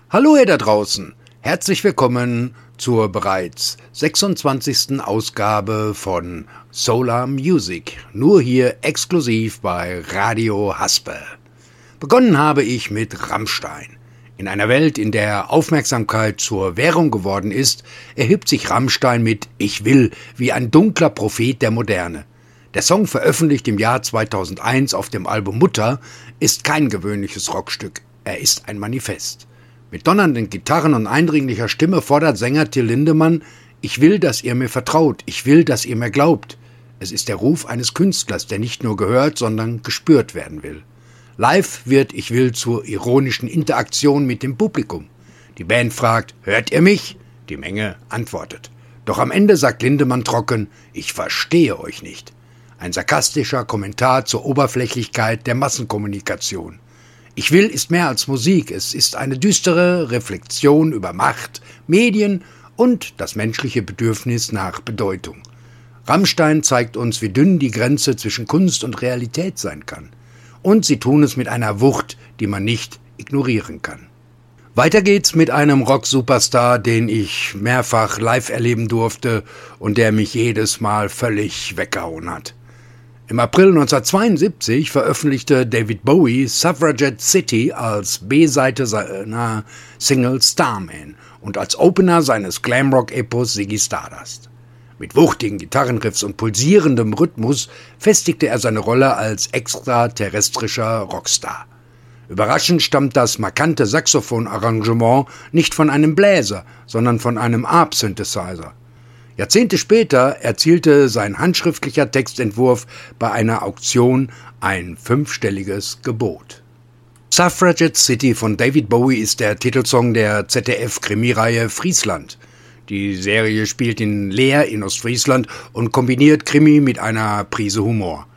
Hallo ihr da draußen, herzlich willkommen zur bereits 26. Ausgabe von Solar Music, nur hier exklusiv bei Radio Haspel. Begonnen habe ich mit Rammstein. In einer Welt, in der Aufmerksamkeit zur Währung geworden ist, erhebt sich Rammstein mit Ich will wie ein dunkler Prophet der Moderne. Der Song, veröffentlicht im Jahr 2001 auf dem Album Mutter, ist kein gewöhnliches Rockstück, er ist ein Manifest. Mit donnernden Gitarren und eindringlicher Stimme fordert Sänger Till Lindemann: Ich will, dass ihr mir vertraut, ich will, dass ihr mir glaubt. Es ist der Ruf eines Künstlers, der nicht nur gehört, sondern gespürt werden will. Live wird Ich will zur ironischen Interaktion mit dem Publikum. Die Band fragt: Hört ihr mich? Die Menge antwortet. Doch am Ende sagt Lindemann trocken: Ich verstehe euch nicht. Ein sarkastischer Kommentar zur Oberflächlichkeit der Massenkommunikation. Ich will ist mehr als Musik, es ist eine düstere Reflexion über Macht, Medien und das menschliche Bedürfnis nach Bedeutung. Rammstein zeigt uns, wie dünn die Grenze zwischen Kunst und Realität sein kann. Und sie tun es mit einer Wucht, die man nicht ignorieren kann. Weiter geht's mit einem Rock-Superstar, den ich mehrfach live erleben durfte und der mich jedes Mal völlig weggehauen hat. Im April 1972 veröffentlichte David Bowie Suffragette City als B-Seite seiner Single Starman und als Opener seines Glamrock-Epos Ziggy Stardust. Mit wuchtigen Gitarrenriffs und pulsierendem Rhythmus festigte er seine Rolle als extraterrestrischer Rockstar. Überraschend stammt das markante Saxophon-Arrangement nicht von einem Bläser, sondern von einem Arp-Synthesizer. Jahrzehnte später erzielte sein handschriftlicher Textentwurf bei einer Auktion ein 5-stelliges Gebot. Suffragette City von David Bowie ist der Titelsong der ZDF-Krimireihe Friesland. Die Serie spielt in Leer in Ostfriesland und kombiniert Krimi mit einer Prise Humor.